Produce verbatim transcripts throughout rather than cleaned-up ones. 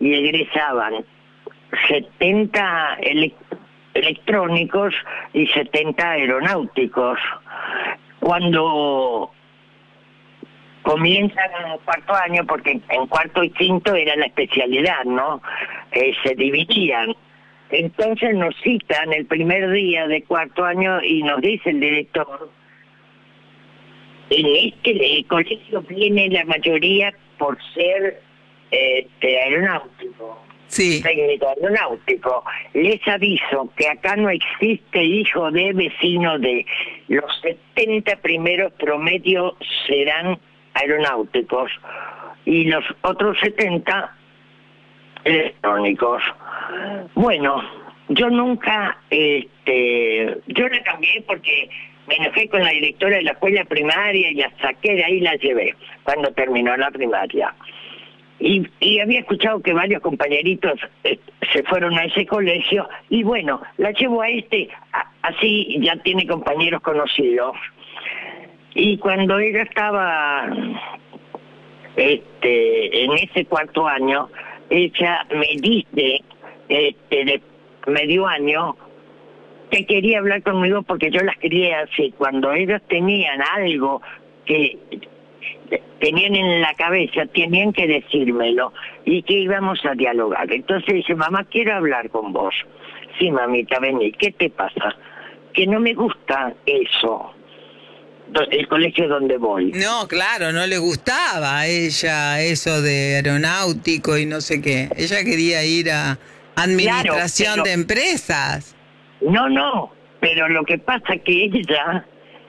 y egresaban setenta ele- electrónicos y setenta aeronáuticos. Cuando comienzan en el cuarto año, porque en cuarto y quinto era la especialidad, ¿no? Eh, se dividían. Entonces nos citan el primer día de cuarto año y nos dice el director: en este colegio viene la mayoría por ser este, aeronáutico, sí. técnico aeronáutico. Les aviso que acá no existe hijo de vecino de. Los setenta primeros promedios serán aeronáuticos y los otros setenta electrónicos. Bueno, yo nunca, este, yo la cambié porque me enojé con la directora de la escuela primaria y la saqué de ahí y la llevé cuando terminó la primaria. Y, y había escuchado que varios compañeritos eh, se fueron a ese colegio y bueno, la llevo a este, a, así ya tiene compañeros conocidos. Y cuando ella estaba este, en ese cuarto año, ella me dice, este, de medio año, que quería hablar conmigo porque yo las quería así. Cuando ellos tenían algo que tenían en la cabeza, tenían que decírmelo y que íbamos a dialogar. Entonces dice: mamá, quiero hablar con vos. Sí, mamita, vení. ¿Qué te pasa? Que no me gusta eso, el colegio donde voy. No, claro, no le gustaba a ella eso de aeronáutico y no sé qué. Ella quería ir a administración Claro, pero, de empresas. No, no, pero lo que pasa que ella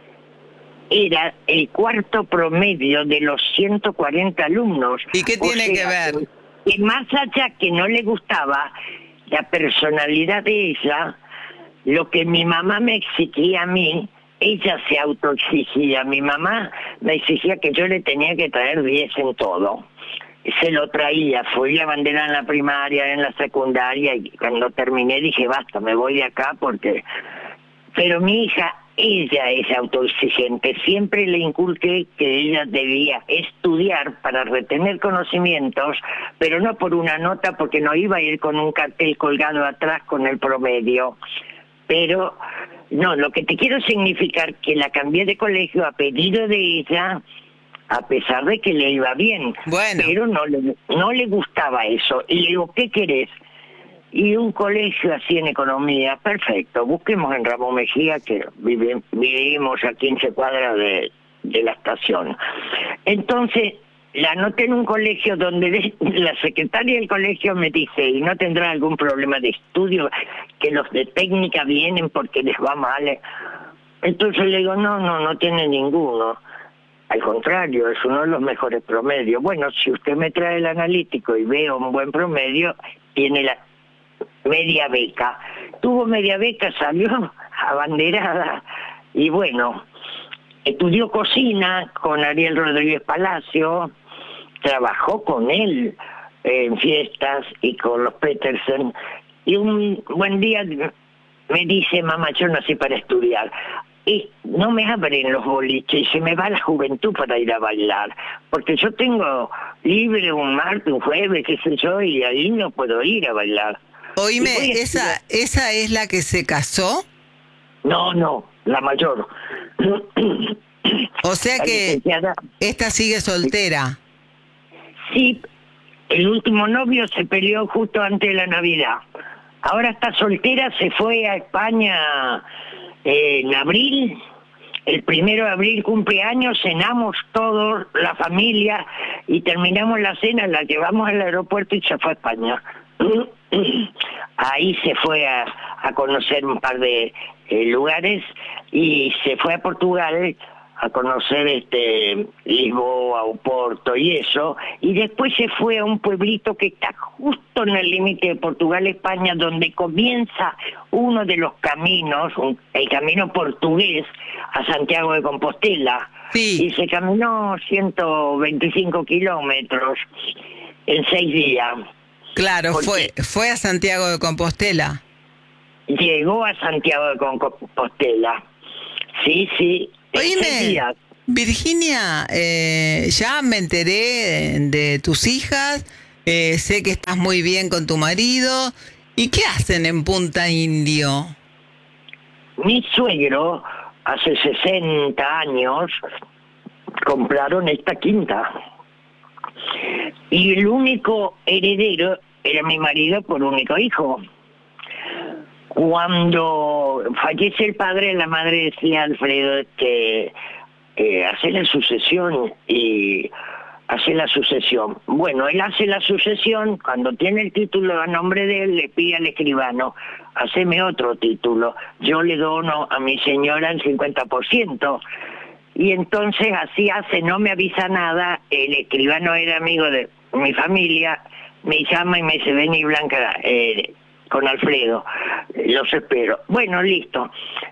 era el cuarto promedio de los ciento cuarenta alumnos. ¿Y qué tiene o sea, que ver? Que más allá que no le gustaba la personalidad de ella, lo que mi mamá me exigía a mí, ella se autoexigía. Mi mamá me exigía que yo le tenía que traer diez en todo. Se lo traía, fui la bandera en la primaria, en la secundaria, y cuando terminé dije: basta, me voy de acá porque... Pero mi hija, ella es autoexigente, siempre le inculqué que ella debía estudiar para retener conocimientos, pero no por una nota, porque no iba a ir con un cartel colgado atrás con el promedio. Pero, no, lo que te quiero significar que la cambié de colegio a pedido de ella, a pesar de que le iba bien, bueno. pero no le, no le gustaba eso. Y le digo: ¿qué querés? Y un colegio así en economía, perfecto, busquemos en Ramón Mejía, que vive, vivimos a quince cuadras de, de la estación. Entonces, la anoté en un colegio donde la secretaria del colegio me dice: ¿y no tendrá algún problema de estudio? Que los de técnica vienen porque les va mal. Entonces le digo: no, no, no tiene ninguno. Al contrario, es uno de los mejores promedios. Bueno, si usted me trae el analítico y veo un buen promedio, tiene la media beca. Tuvo media beca, salió abanderada y bueno, estudió cocina con Ariel Rodríguez Palacio, trabajó con él en fiestas y con los Petersen, y un buen día me dice: mamá, yo nací para estudiar. Y no me abren los boliches y se me va la juventud para ir a bailar, porque yo tengo libre un martes, un jueves, qué sé yo, y ahí no puedo ir a bailar. Oíme, ¿esa, ¿esa es la que se casó? No, no, la mayor. O sea la que licenciada. Esta sigue soltera. Sí, el último novio se peleó justo antes de la Navidad. Ahora está soltera, se fue a España eh, en abril. El primero de abril cumple años, cenamos todos, la familia, y terminamos la cena, la llevamos al aeropuerto y se fue a España. Ahí se fue a, a conocer un par de eh, lugares y se fue a Portugal a conocer este Lisboa, Oporto y eso, y después se fue a un pueblito que está justo en el límite de Portugal-España, donde comienza uno de los caminos, un, el camino portugués a Santiago de Compostela. Sí. Y se caminó ciento veinticinco kilómetros en seis días. Claro, fue fue a Santiago de Compostela. Llegó a Santiago de Compostela. Sí, sí. Oíme, Virginia, eh, ya me enteré de, de tus hijas Eh, sé que estás muy bien con tu marido. ¿Y qué hacen en Punta Indio? Mi suegro, hace sesenta años, compraron esta quinta. Y el único heredero era mi marido por único hijo. Cuando fallece el padre, la madre decía a Alfredo que eh, hace la sucesión y hace la sucesión. Bueno, él hace la sucesión, cuando tiene el título a nombre de él, le pide al escribano, haceme otro título, yo le dono a mi señora el cincuenta por ciento. Y entonces así hace, no me avisa nada, el escribano era amigo de mi familia, me llama y me dice, vení Blanca, eh, con Alfredo, los espero. Bueno, listo.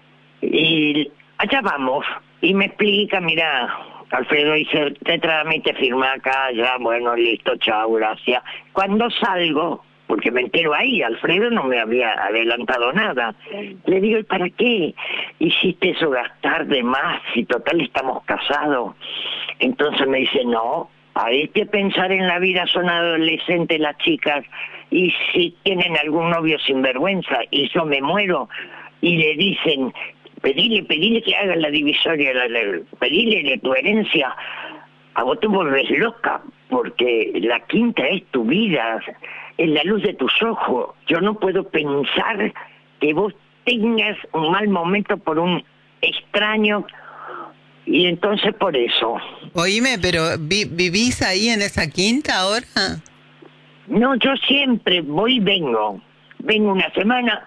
Y allá vamos, y me explica, mira, Alfredo dice, te tramite, firma acá, ya, bueno, listo, chao, gracias. Cuando salgo, porque me entero ahí, Alfredo no me había adelantado nada, le digo, ¿y para qué hiciste eso, gastar de más, si total estamos casados? Entonces me dice, no, hay que pensar en la vida, son adolescentes las chicas, y si tienen algún novio sinvergüenza, y yo me muero, y le dicen, pedile, pedile que haga la divisoria, la, la, pedile tu herencia, a vos te volvés loca, porque la quinta es tu vida, es la luz de tus ojos. Yo no puedo pensar que vos tengas un mal momento por un extraño, y entonces por eso. Oíme, pero vi, ¿vivís ahí en esa quinta ahora? No, yo siempre voy y vengo. Vengo una semana,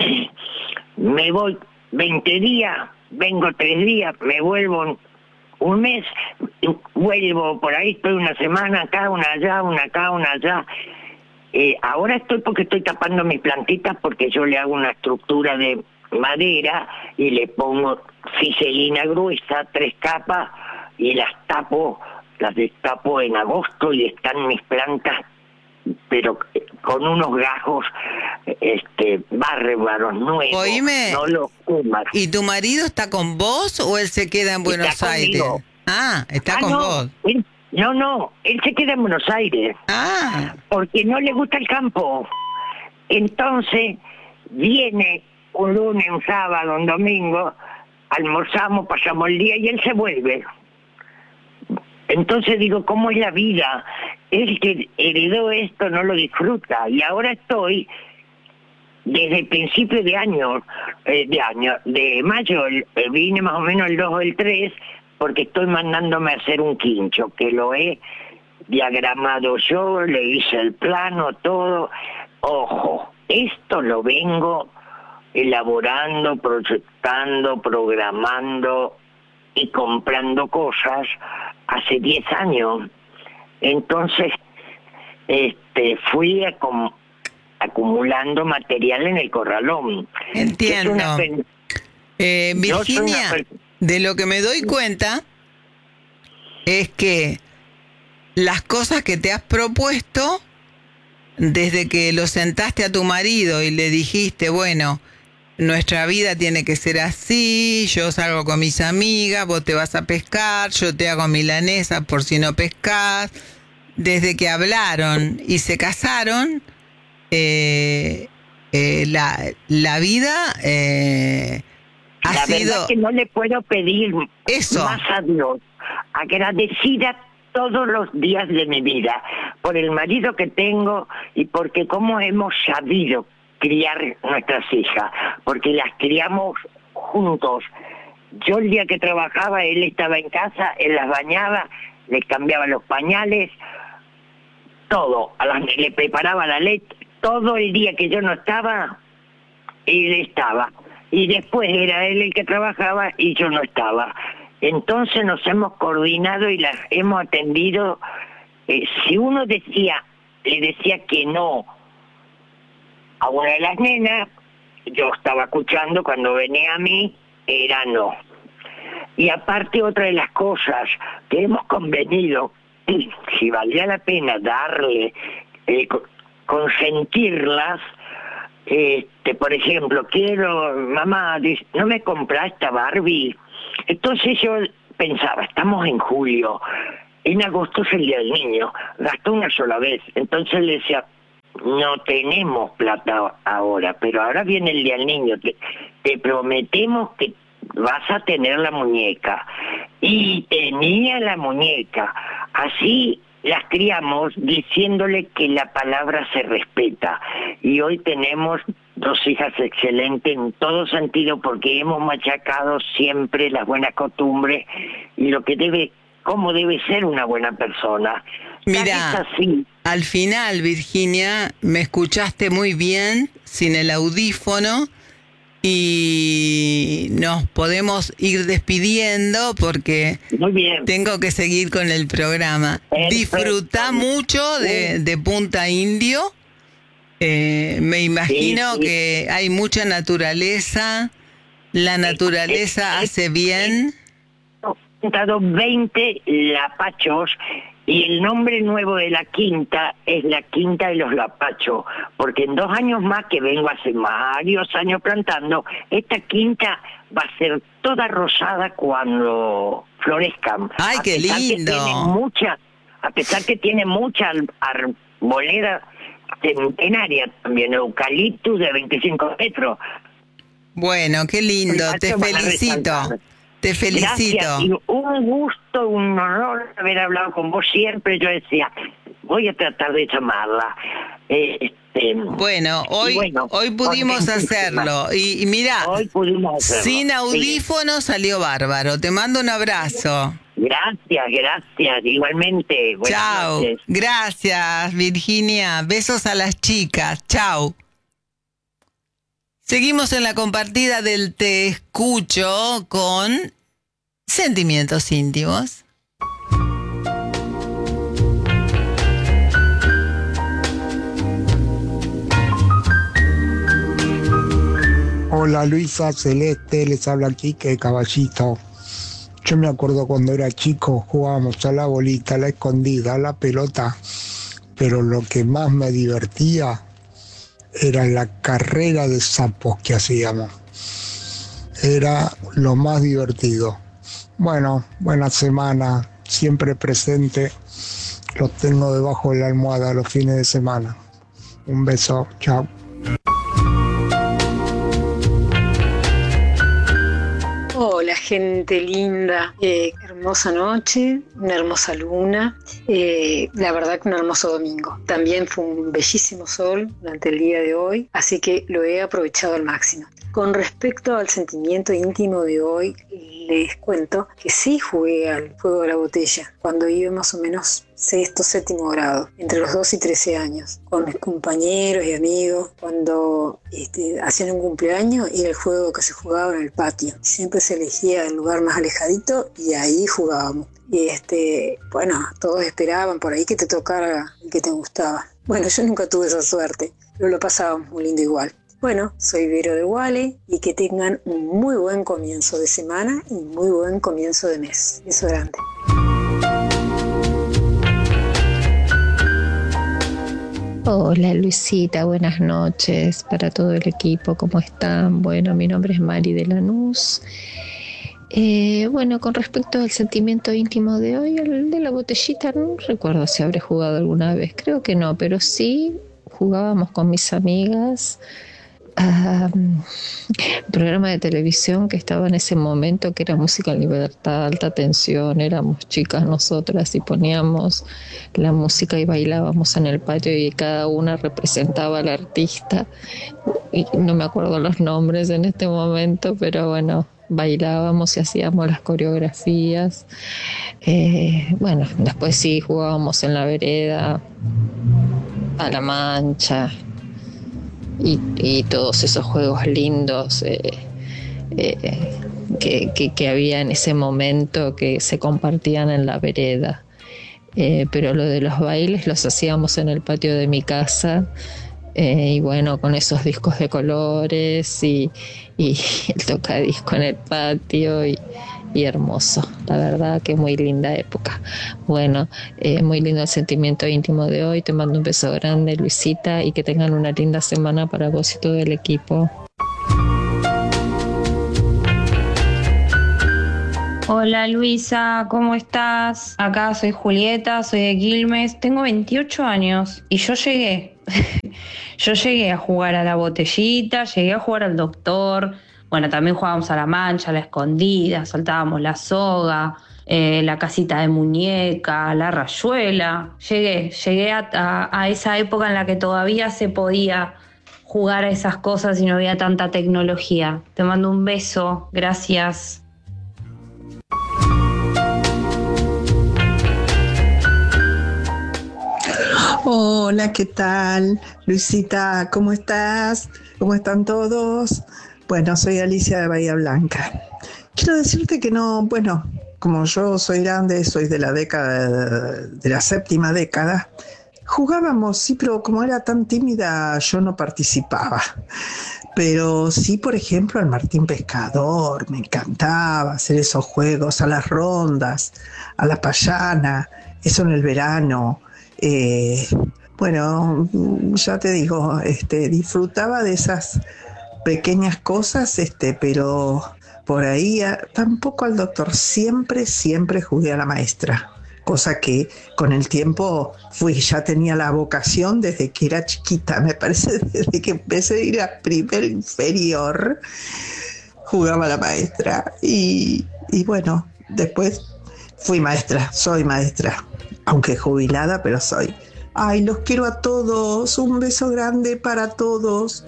me voy veinte días, vengo tres días, me vuelvo un mes, vuelvo por ahí, estoy una semana acá, una allá, una acá, una allá. Eh, ahora estoy porque estoy tapando mis plantitas porque yo le hago una estructura de madera y le pongo ciselina gruesa, tres capas, y las tapo, las destapo en agosto y están mis plantas, pero con unos gajos este bárbaros, nuevos. Oíme, no los fumas. ¿Y tu marido está con vos o él se queda en Buenos Está Aires? conmigo. Ah, está Ah, con no, vos. él, no, no, él se queda en Buenos Aires. Ah. Porque no le gusta el campo. Entonces viene un lunes, un sábado, un domingo, almorzamos, pasamos el día y él se vuelve. Entonces digo, ¿cómo es la vida? El que heredó esto no lo disfruta. Y ahora estoy, desde el principio de año, eh, de año, de mayo, eh, vine más o menos el dos o el tres, porque estoy mandándome a hacer un quincho, que lo he diagramado yo, le hice el plano, todo. Ojo, esto lo vengo elaborando, proyectando, programando y comprando cosas hace diez años. Entonces, este, fui acum- acumulando material en el corralón. Entiendo. Una pen- eh, Virginia, per- de lo que me doy cuenta es que las cosas que te has propuesto, desde que lo sentaste a tu marido y le dijiste, bueno, nuestra vida tiene que ser así, yo salgo con mis amigas, vos te vas a pescar, yo te hago milanesa por si no pescás, desde que hablaron y se casaron, eh, eh, la, la vida eh, ha La sido... verdad que no le puedo pedir eso. más a Dios. Agradecida todos los días de mi vida por el marido que tengo y porque cómo hemos sabido criar nuestras hijas, porque las criamos juntos. Yo el día que trabajaba, él estaba en casa, él las bañaba, les cambiaba los pañales, todo, a las, le preparaba la leche, todo el día que yo no estaba, él estaba. Y después era él el que trabajaba y yo no estaba. Entonces nos hemos coordinado y las hemos atendido. Eh, si uno decía, le decía que no a una de las nenas, yo estaba escuchando, cuando venía a mí, era no. Y aparte otra de las cosas que hemos convenido, si valía la pena darle, eh, consentirlas, este, por ejemplo, quiero, mamá, dice, ¿no me compras esta Barbie? Entonces yo pensaba, estamos en julio, en agosto es el Día del Niño, gastó una sola vez, entonces le decía, no tenemos plata ahora, pero ahora viene el Día del Niño, te, te prometemos que vas a tener la muñeca. Y tenía la muñeca. Así las criamos diciéndole que la palabra se respeta. Y hoy tenemos dos hijas excelentes en todo sentido porque hemos machacado siempre las buenas costumbres y lo que debe, cómo debe ser una buena persona. Mira, así. Al final, Virginia, me escuchaste muy bien, sin el audífono, y nos podemos ir despidiendo porque muy bien. Tengo que seguir con el programa. Perfecto. Disfrutá mucho de, de Punta Indio. Eh, me imagino sí, sí. que hay mucha naturaleza. La naturaleza es, es, hace bien. He contado veinte lapachos y el nombre nuevo de la quinta es la Quinta de los Lapachos, porque en dos años más, que vengo hace varios años plantando, esta quinta va a ser toda rosada cuando florezcan. ¡Ay, qué lindo! Que tiene mucha, a pesar que tiene mucha arboleda centenaria también, eucaliptus de veinticinco metros. Bueno, qué lindo, te felicito. Te felicito. Gracias, y un gusto, un honor haber hablado con vos siempre. Yo decía, voy a tratar de llamarla. Eh, este, bueno, hoy, bueno, hoy pudimos hacerlo. Y, y mira, hoy pudimos hacerlo. Sin audífonos sí. Salió bárbaro. Te mando un abrazo. Gracias, gracias. Igualmente. Buenas Chao. Noches. Gracias, Virginia. Besos a las chicas. Chao. Seguimos en la compartida del Te Escucho con Sentimientos Íntimos. Hola Luisa, Celeste, les habla Quique Caballito. Yo me acuerdo cuando era chico jugábamos a la bolita, a la escondida, a la pelota, pero lo que más me divertía era la carrera de sapos que hacíamos. Era lo más divertido. Bueno, buena semana, siempre presente. Los tengo debajo de la almohada los fines de semana. Un beso, chao. Hola gente linda, eh, hermosa noche, una hermosa luna, eh, la verdad que un hermoso domingo. También fue un bellísimo sol durante el día de hoy, así que lo he aprovechado al máximo. Con respecto al sentimiento íntimo de hoy, les cuento que sí jugué al juego de la botella cuando iba más o menos sexto, séptimo grado, entre los dos y trece años, con mis compañeros y amigos, cuando este, hacían un cumpleaños y era el juego que se jugaba en el patio. Siempre se elegía el lugar más alejadito y ahí jugábamos. Y este, bueno, todos esperaban por ahí que te tocara el que te gustaba. Bueno, yo nunca tuve esa suerte, pero lo pasábamos muy lindo igual. Bueno, soy Vero de Guale y que tengan un muy buen comienzo de semana y muy buen comienzo de mes. Beso grande. Hola Luisita, buenas noches para todo el equipo, ¿cómo están? Bueno, mi nombre es Mari de Lanús. Eh, bueno, con respecto al sentimiento íntimo de hoy, el de la botellita, no recuerdo si habré jugado alguna vez, creo que no, pero sí jugábamos con mis amigas. Um, programa de televisión que estaba en ese momento, que era Música en Libertad, Alta Tensión. Éramos chicas nosotras y poníamos la música y bailábamos en el patio y cada una representaba al artista y no me acuerdo los nombres en este momento, pero bueno, bailábamos y hacíamos las coreografías. Eh, bueno, después sí jugábamos en la vereda, a la mancha. Y, y todos esos juegos lindos eh, eh, que, que, que había en ese momento que se compartían en la vereda. Eh, pero lo de los bailes los hacíamos en el patio de mi casa, eh, y bueno, con esos discos de colores y, y el tocadisco en el patio y, y hermoso, la verdad que muy linda época. Bueno, eh, muy lindo el sentimiento íntimo de hoy. Te mando un beso grande, Luisita, y que tengan una linda semana para vos y todo el equipo. Hola Luisa, ¿cómo estás? Acá soy Julieta, soy de Quilmes, tengo veintiocho años y yo llegué. Yo llegué a jugar a la botellita, llegué a jugar al doctor, bueno, también jugábamos a la mancha, a la escondida, saltábamos la soga, eh, la casita de muñeca, la rayuela. Llegué, llegué a, a, a esa época en la que todavía se podía jugar a esas cosas y no había tanta tecnología. Te mando un beso, gracias. Hola, ¿qué tal? Luisita, ¿cómo estás? ¿Cómo están todos? Bueno, soy Alicia de Bahía Blanca. Quiero decirte que no, bueno, como yo soy grande, soy de la década, de la séptima década, jugábamos, sí, pero como era tan tímida, yo no participaba. Pero sí, por ejemplo, al Martín Pescador, me encantaba hacer esos juegos, a las rondas, a la payana, eso en el verano. Eh, bueno, ya te digo, este, disfrutaba de esas pequeñas cosas, este, pero por ahí a, tampoco al doctor, siempre, siempre jugué a la maestra, cosa que con el tiempo fui, ya tenía la vocación desde que era chiquita, me parece, desde que empecé a ir a primer inferior, jugaba a la maestra y, y bueno, después fui maestra, soy maestra. Aunque jubilada, pero soy. Ay, los quiero a todos. Un beso grande para todos.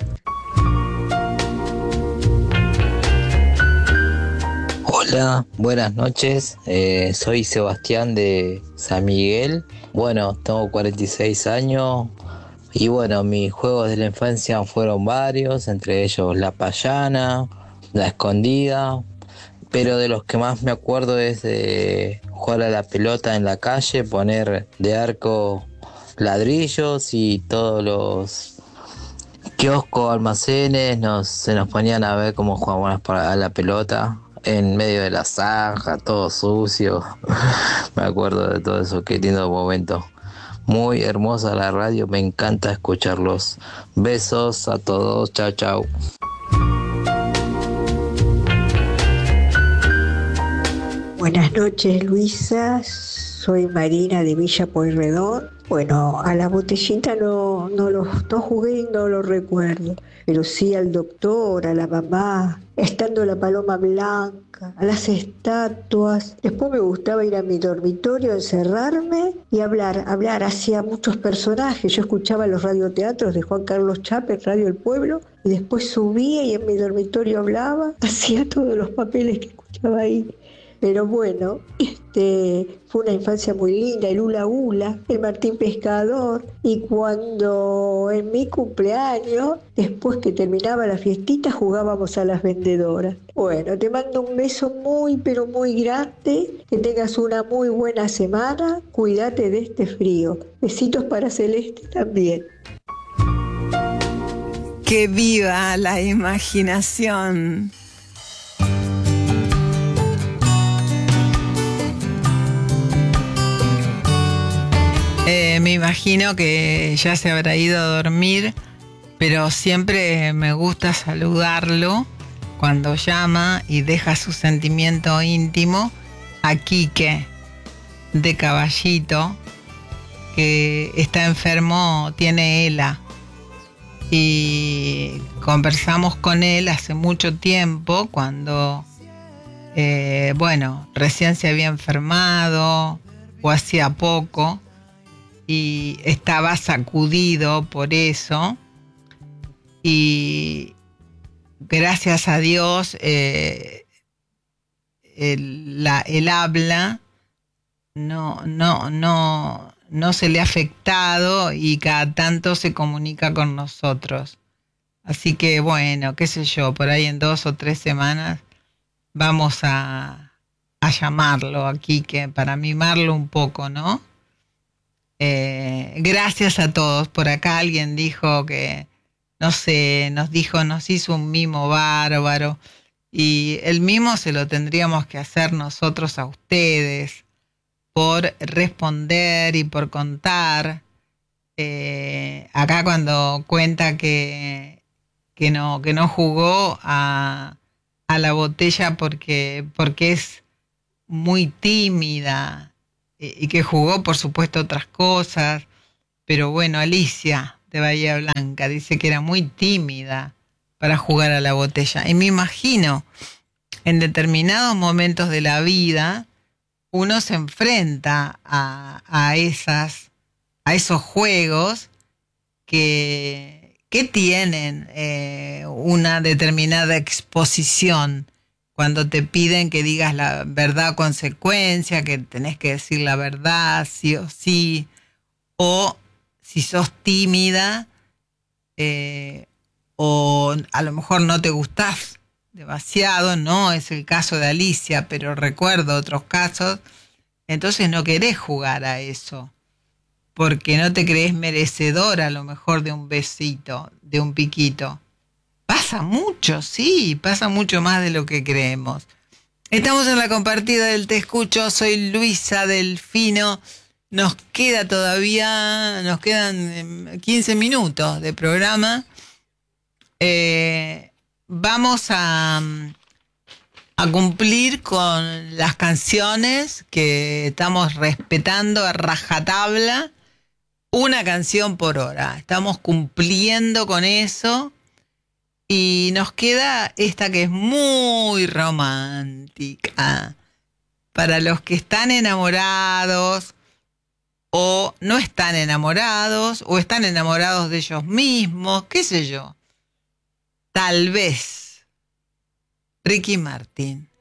Hola, buenas noches. Eh, soy Sebastián de San Miguel. Bueno, tengo cuarenta y seis años. Y bueno, mis juegos de la infancia fueron varios, entre ellos la payana, la escondida. Pero de los que más me acuerdo es de jugar a la pelota en la calle, poner de arco ladrillos y todos los kioscos, almacenes, nos, se nos ponían a ver cómo jugábamos a la pelota en medio de la zanja, todo sucio. Me acuerdo de todo eso, qué lindo momento. Muy hermosa la radio, me encanta escucharlos. Besos a todos, chao, chao. Buenas noches, Luisa. Soy Marina de Villa Pueyrredón. Bueno, a la botellita no, no, lo, no jugué y no lo recuerdo, pero sí al doctor, a la mamá, estando la paloma blanca, a las estatuas. Después me gustaba ir a mi dormitorio, encerrarme y hablar, hablar hacia muchos personajes. Yo escuchaba los radioteatros de Juan Carlos Chapes, Radio El Pueblo, y después subía y en mi dormitorio hablaba, hacía todos los papeles que escuchaba ahí. Pero bueno, este, fue una infancia muy linda, el hula hula, el Martín Pescador, y cuando en mi cumpleaños, después que terminaba la fiestita, jugábamos a las vendedoras. Bueno, te mando un beso muy, pero muy grande, que tengas una muy buena semana, cuídate de este frío. Besitos para Celeste también. ¡Que viva la imaginación! Eh, me imagino que ya se habrá ido a dormir, pero siempre me gusta saludarlo cuando llama y deja su sentimiento íntimo a Quique de Caballito, que está enfermo, tiene ELA. Y conversamos con él hace mucho tiempo, cuando, eh, bueno, recién se había enfermado o hacía poco. Y estaba sacudido por eso, y gracias a Dios eh, el, la, el habla no, no, no, no se le ha afectado y cada tanto se comunica con nosotros. Así que bueno, qué sé yo, por ahí en dos o tres semanas vamos a, a llamarlo aquí, que para mimarlo un poco, ¿no? Eh, gracias a todos. Por acá alguien dijo que, no sé, nos dijo, nos hizo un mimo bárbaro, y el mimo se lo tendríamos que hacer nosotros a ustedes por responder y por contar. Eh, acá cuando cuenta que, que no, que no jugó a, a la botella porque, porque es muy tímida y que jugó, por supuesto, otras cosas. Pero bueno, Alicia de Bahía Blanca dice que era muy tímida para jugar a la botella. Y me imagino, en determinados momentos de la vida, uno se enfrenta a, a, esas, a esos juegos que, que tienen eh, una determinada exposición. Cuando te piden que digas la verdad o consecuencia, que tenés que decir la verdad sí o sí, o si sos tímida, eh, o a lo mejor no te gustás demasiado, no es el caso de Alicia, pero recuerdo otros casos, entonces no querés jugar a eso, porque no te crees merecedora a lo mejor de un besito, de un piquito. Pasa mucho, sí, pasa mucho más de lo que creemos. Estamos en la compartida del Te Escucho, soy Luisa Delfino. Nos queda todavía, nos quedan quince minutos de programa. Eh, vamos a, a cumplir con las canciones que estamos respetando a rajatabla, una canción por hora. Estamos cumpliendo con eso. Y nos queda esta que es muy romántica. Para los que están enamorados o no están enamorados o están enamorados de ellos mismos, qué sé yo. Tal vez. Ricky Martin.